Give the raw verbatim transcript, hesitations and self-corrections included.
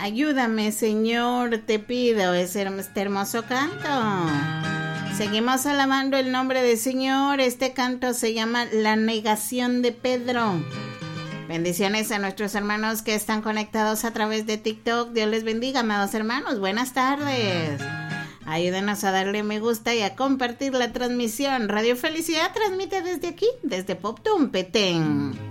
Ayúdame, Señor, te pido ese este hermoso canto. Seguimos alabando el nombre del Señor. Este canto se llama La Negación de Pedro. Bendiciones a nuestros hermanos que están conectados a través de TikTok. Dios les bendiga, amados hermanos. Buenas tardes. Ayúdenos a darle me gusta y a compartir la transmisión. Radio Felicidad transmite desde aquí, desde Poptún, Petén.